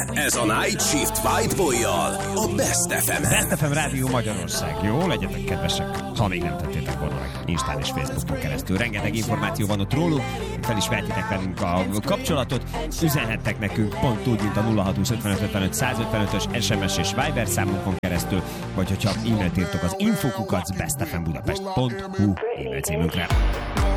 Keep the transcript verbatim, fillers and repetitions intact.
Ez a Night Shift Whiteboy-jal a Best ef em-en. Best ef em Rádió Magyarország. Jó, legyetek kedvesek, ha még nem tettétek volna meg Instán és Facebookon keresztül. Rengeteg információ van ott róluk, fel is vehetitek velünk a kapcsolatot, üzenhettek nekünk pont úgy, mint a nulla hat húsz ötvenöt ötvenöt száz ötvenötös es em es és Viber számunkon keresztül, vagy hogyha e-mailt írtok az info kukac bestfmbudapest pont hu e-mail címünkre.